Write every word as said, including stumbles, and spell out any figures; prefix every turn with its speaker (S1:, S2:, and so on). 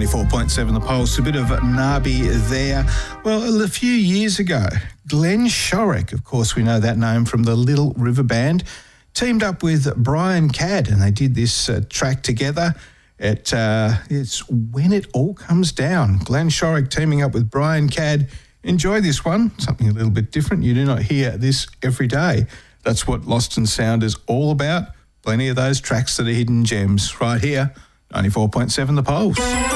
S1: ninety-four point seven The Pulse, a bit of Nabi there. Well, a few years ago, Glenn Shorrock, of course we know that name from the Little River Band, teamed up with Brian Cadd and they did this uh, track together. It, uh, it's When It All Comes Down. Glenn Shorrock teaming up with Brian Cadd. Enjoy this one, something a little bit different. You do not hear this every day. That's what Lost and Sound is all about. Plenty of those tracks that are hidden gems right here. ninety-four point seven The Pulse.